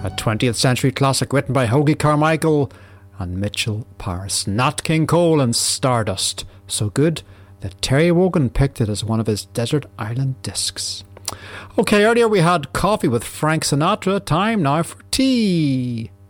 a 20th century classic written by Hoagy Carmichael and Mitchell Paris. Nat King Cole and Stardust. So good that Terry Wogan picked it as one of his Desert Island discs. Okay, earlier we had Coffee with Frank Sinatra. Time now for tea.